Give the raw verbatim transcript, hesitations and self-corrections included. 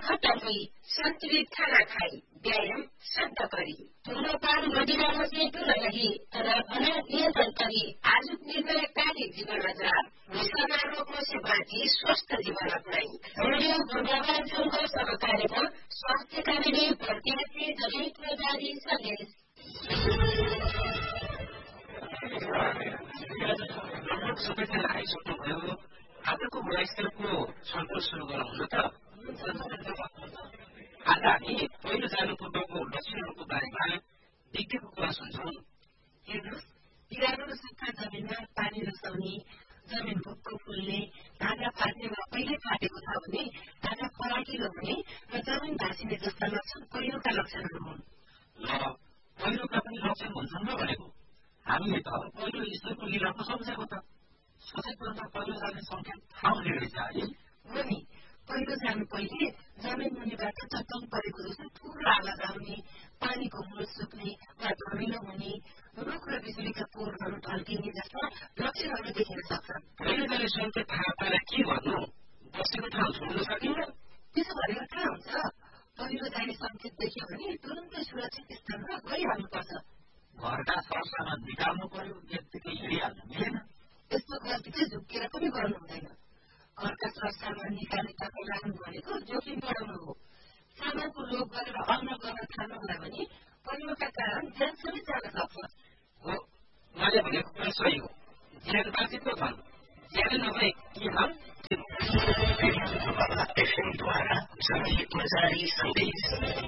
खत्तम हुई, संतुलित खाना खाई, व्यायाम शब्द करी, धूम्रपान मदिरामा चाहिँ दूर रही तर अनाथ नियन्त्रण करी, आजुक निर्णयकारी जीवन अजार, निशाना रोगों से बाँची स्वस्थ जीवन अपनाई। रेडियो पूर्वाभास सह कार्यक्रम स्वास्थ्य का लिए प्रत्याशी जनहितमा जारी सन्देश। सबैजना आइसक्नुभयो। आजको वयस्कको छलफल सुरु गरौँ न त। आज हामी पहिलो जानु पूर्वको लक्षणहरूको बारेमा विज्ञको कुरा सुन्छौँ। हेर्नुहोस्, पिरानो र सुक्खा जमिनमा पानी रसाउने, जमिन भुक्क फुल्ने, ढाका फाट्ने वा पहिले फाटेको छ भने, ढाका फराकिलो हुने र जमिन भाँसिने जस्ता लक्षण पहिरोका लक्षणहरू हुन्। ल, पहिरोका पनि लक्षण हुन्छन् र भनेको। हामीले त पहिलो ईश्वरको लीला पो सम्झेको त। सचेतमा पहिरो जाने सङ्केत थाहा हुने रहेछ है। हो नि, पहिरो जानु पहिले जमिन मुनिबाट चट्टङ परेको जस्तो ठुलो आवाज आउने, पानीको मुल सुक्ने वा धमिलो हुने, रुख र बिजुलीका पोलहरू ढल्किने जस्ता लक्षणहरू देखिन सक्छन्। पहिरो जाने सङ्केत थाहा पाएर के गर्नु? बसेको ठाउँ छोड्न सकिन्न? त्यसो भनेर थाहा हुन्छ। पहिरो जाने सङ्केत देख्यो भने तुरुन्तै सुरक्षित स्थानमा गइहाल्नुपर्छ। घरका सरसामान निकाल्नु पर्यो, यत्तिकै हिँडिहाल्नु मिलेन। यस्तो गल्ती झुक्केर पनि गर्नु हुँदैन। घरका सरसामान निकालेतर्फ लाग्नु भनेको जोखिम बढाउनु हो। सामानको लोभ गरेर अन्न गर्न थाल्नुभयो भने पहिरोका कारण ज्यान समेत जान सक्छ। हो, मैले भनेको कुरा सही हो। ज्यान बाँचे पो छन्, ज्यान नभए के हाल? एफएमद्वारा जनहितमा जारी सन्देश।